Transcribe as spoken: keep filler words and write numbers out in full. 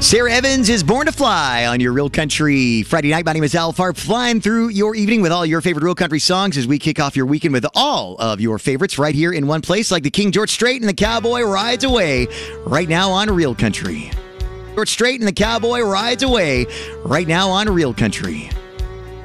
Sarah Evans is Born to Fly on your Real Country Friday night. My name is Al Farb, flying through your evening with all your favorite Real Country songs as we kick off your weekend with all of your favorites right here in one place, like the King George Strait and the Cowboy Rides Away, right now on Real Country. George Strait and the Cowboy Rides Away, right now on Real Country.